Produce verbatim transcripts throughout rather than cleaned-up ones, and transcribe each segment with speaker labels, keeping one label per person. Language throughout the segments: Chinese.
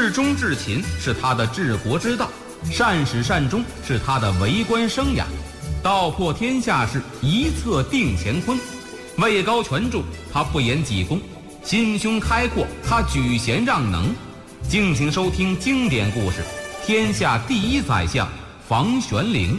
Speaker 1: 至忠至勤是他的治国之道，善始善终是他的为官生涯，道破天下事，一策定乾坤。位高权重，他不言己功；心胸开阔，他举贤让能。敬请收听经典故事《天下第一宰相房玄龄》。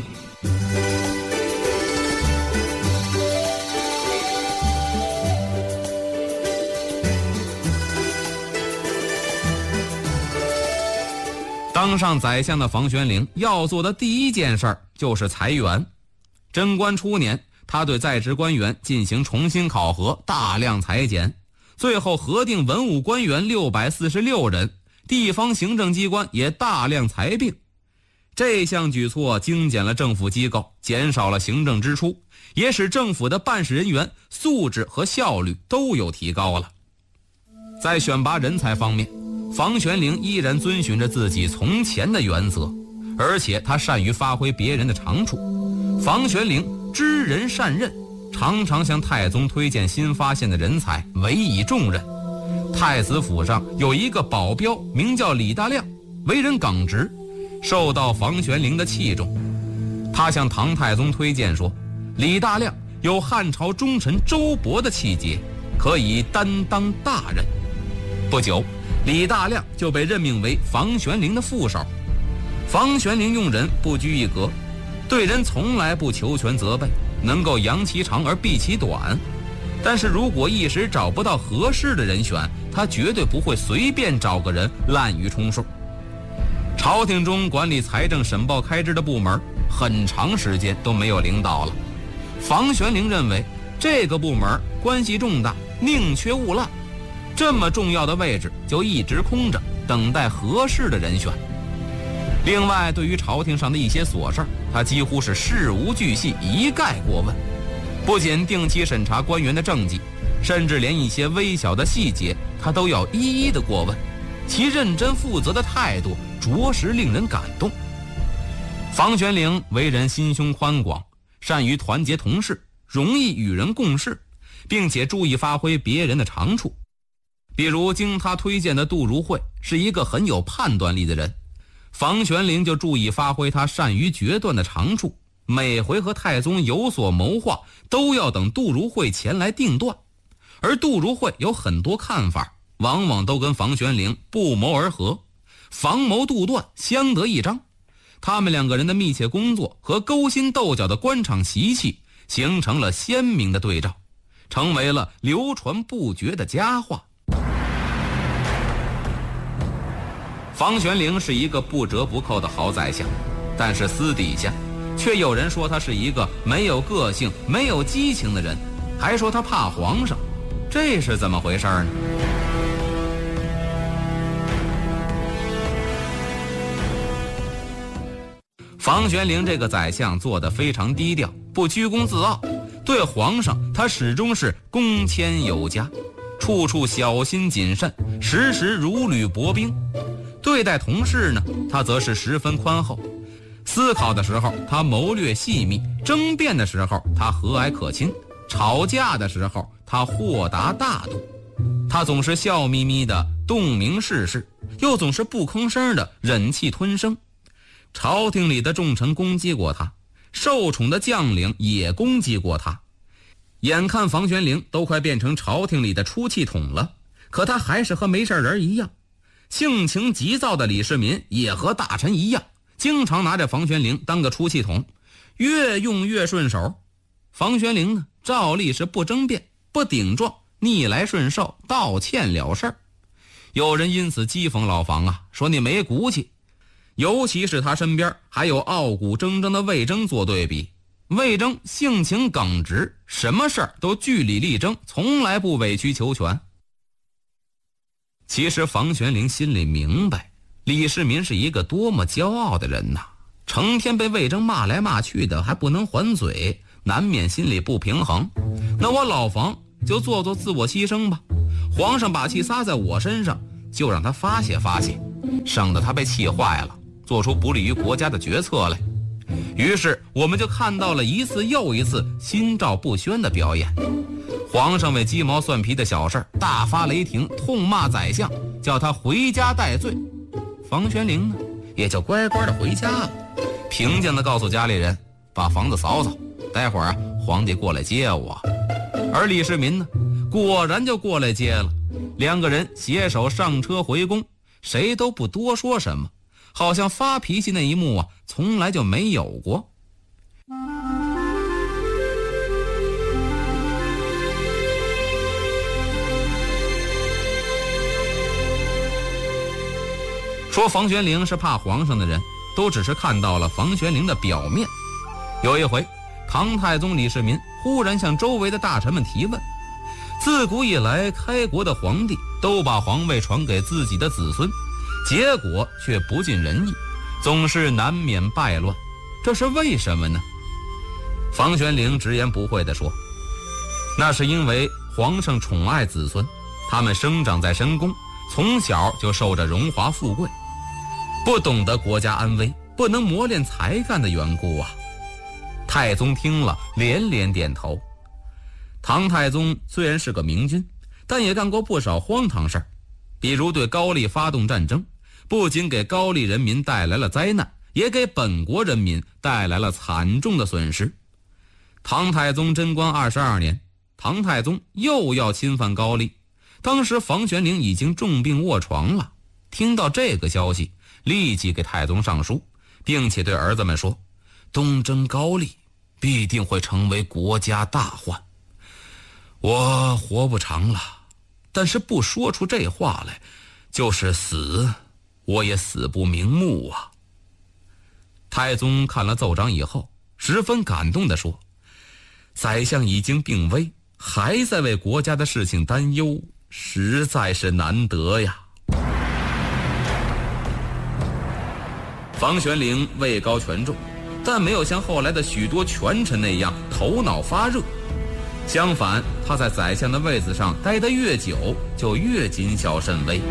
Speaker 1: 当上宰相的房玄龄要做的第一件事就是裁员。贞观初年，他对在职官员进行重新考核，大量裁减，最后核定文武官员六百四十六人，地方行政机关也大量裁并。这项举措精简了政府机构，减少了行政支出，也使政府的办事人员素质和效率都有提高了。在选拔人才方面，房玄龄依然遵循着自己从前的原则，而且他善于发挥别人的长处。房玄龄知人善任，常常向太宗推荐新发现的人才，委以重任。太子府上有一个保镖，名叫李大亮，为人耿直，受到房玄龄的器重。他向唐太宗推荐说，李大亮有汉朝忠臣周勃的气节，可以担当大任。不久，李大亮就被任命为房玄龄的副手。房玄龄用人不拘一格，对人从来不求全责备，能够扬其长而避其短。但是如果一时找不到合适的人选，他绝对不会随便找个人滥竽充数。朝廷中管理财政审报开支的部门很长时间都没有领导了。房玄龄认为这个部门关系重大，宁缺毋滥，这么重要的位置就一直空着，等待合适的人选。另外，对于朝廷上的一些琐事，他几乎是事无巨细，一概过问。不仅定期审查官员的政绩，甚至连一些微小的细节他都要一一的过问，其认真负责的态度着实令人感动。房玄龄为人心胸宽广，善于团结同事，容易与人共事，并且注意发挥别人的长处。比如经他推荐的杜如晦是一个很有判断力的人，房玄龄就注意发挥他善于决断的长处，每回和太宗有所谋划，都要等杜如晦前来定断。而杜如晦有很多看法，往往都跟房玄龄不谋而合，房谋杜断，相得益彰。他们两个人的密切工作和勾心斗角的官场习气，形成了鲜明的对照，成为了流传不绝的佳话。房玄龄是一个不折不扣的好宰相，但是私底下却有人说他是一个没有个性、没有激情的人，还说他怕皇上，这是怎么回事呢？房玄龄这个宰相做得非常低调，不居功自傲，对皇上他始终是恭谦有加，处处小心谨慎，时时如履薄冰。对待同事呢，他则是十分宽厚，思考的时候他谋略细密，争辩的时候他和蔼可亲，吵架的时候他豁达大度。他总是笑眯眯的洞明世事，又总是不吭声的忍气吞声。朝廷里的重臣攻击过他，受宠的将领也攻击过他，眼看房玄龄都快变成朝廷里的出气筒了，可他还是和没事人一样。性情急躁的李世民也和大臣一样，经常拿着房玄龄当个出气筒，越用越顺手。房玄龄呢，照例是不争辩，不顶撞，逆来顺受，道歉了事儿。有人因此讥讽老房啊，说你没骨气。尤其是他身边还有傲骨铮铮的魏征做对比，魏征性情耿直，什么事儿都据理力争，从来不委曲求全。其实房玄龄心里明白，李世民是一个多么骄傲的人呐，成天被魏征骂来骂去的，还不能还嘴，难免心里不平衡。那我老房就做做自我牺牲吧，皇上把气撒在我身上，就让他发泄发泄，省得他被气坏了，做出不利于国家的决策来。于是我们就看到了一次又一次心照不宣的表演。皇上为鸡毛蒜皮的小事大发雷霆，痛骂宰相，叫他回家戴罪。 房玄龄呢，也就乖乖的回家了，平静的告诉家里人，把房子扫扫，待会儿啊皇帝过来接我。而李世民呢，果然就过来接了，两个人携手上车回宫，谁都不多说什么，好像发脾气那一幕啊从来就没有过。说房玄龄是怕皇上的人，都只是看到了房玄龄的表面。有一回，唐太宗李世民忽然向周围的大臣们提问，自古以来开国的皇帝都把皇位传给自己的子孙，结果却不尽人意，总是难免败乱，这是为什么呢？房玄龄直言不讳地说，那是因为皇上宠爱子孙，他们生长在深宫，从小就受着荣华富贵，不懂得国家安危，不能磨练才干的缘故啊。太宗听了连连点头。唐太宗虽然是个明君，但也干过不少荒唐事儿，比如对高丽发动战争，不仅给高丽人民带来了灾难，也给本国人民带来了惨重的损失。唐太宗贞观二十二年，唐太宗又要侵犯高丽，当时房玄龄已经重病卧床了。听到这个消息，立即给太宗上书，并且对儿子们说，东征高丽必定会成为国家大患，我活不长了，但是不说出这话来，就是死我也死不瞑目啊。太宗看了奏章以后，十分感动地说，宰相已经病危，还在为国家的事情担忧，实在是难得呀。房玄龄位高权重，但没有像后来的许多权臣那样头脑发热，相反，他在宰相的位子上待得越久，就越谨小慎微。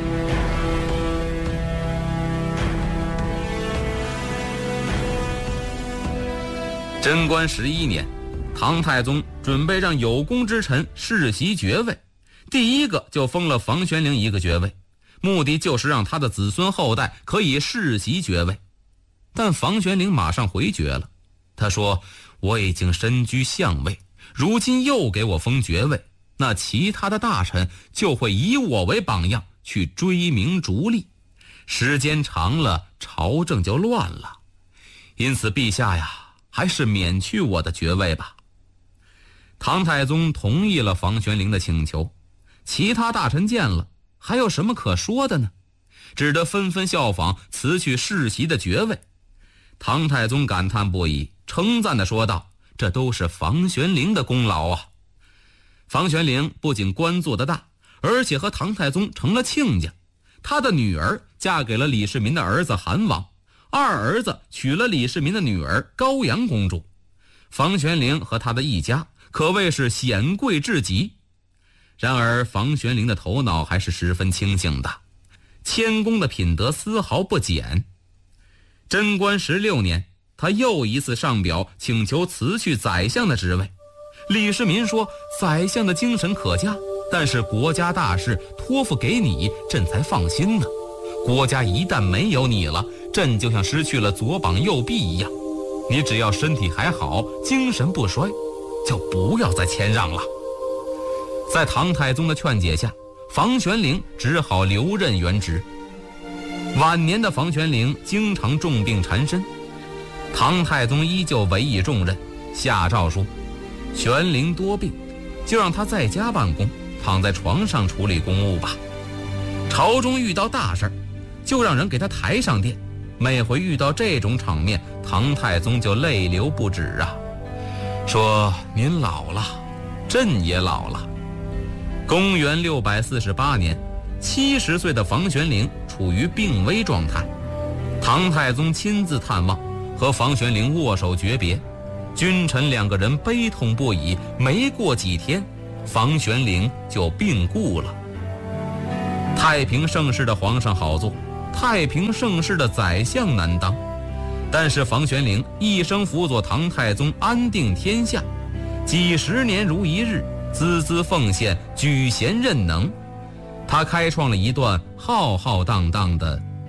Speaker 1: 贞观十一年，唐太宗准备让有功之臣世袭爵位，第一个就封了房玄龄一个爵位，目的就是让他的子孙后代可以世袭爵位。但房玄龄马上回绝了，他说，我已经身居相位，如今又给我封爵位，那其他的大臣就会以我为榜样去追名逐利，时间长了朝政就乱了，因此陛下呀，还是免去我的爵位吧。唐太宗同意了房玄龄的请求，其他大臣见了还有什么可说的呢？只得纷纷效仿，辞去世袭的爵位。唐太宗感叹不已，称赞地说道，这都是房玄龄的功劳啊。房玄龄不仅官做得大，而且和唐太宗成了亲家，他的女儿嫁给了李世民的儿子韩王，二儿子娶了李世民的女儿高阳公主。房玄龄和他的一家可谓是显贵至极。然而房玄龄的头脑还是十分清醒的，谦恭的品德丝毫不减。贞观十六年，他又一次上表请求辞去宰相的职位。李世民说，宰相的精神可嘉，但是国家大事托付给你，朕才放心呢。国家一旦没有你了，朕就像失去了左膀右臂一样。你只要身体还好，精神不衰，就不要再谦让了。在唐太宗的劝解下，房玄龄只好留任原职。晚年的房玄龄经常重病缠身，唐太宗依旧委以重任，下诏说，玄龄多病，就让他在家办公，躺在床上处理公务吧。朝中遇到大事，就让人给他抬上殿。每回遇到这种场面，唐太宗就泪流不止啊，说，您老了，朕也老了。公元六百四十八年，七十岁的房玄龄处于病危状态，唐太宗亲自探望，和房玄龄握手诀别，君臣两个人悲痛不已。没过几天，房玄龄就病故了。太平盛世的皇上好做，太平盛世的宰相难当，但是房玄龄一生辅佐唐太宗安定天下，几十年如一日，孜孜奉献，举贤任能。他开创了一段浩浩荡荡的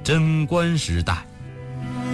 Speaker 1: 贞观时代。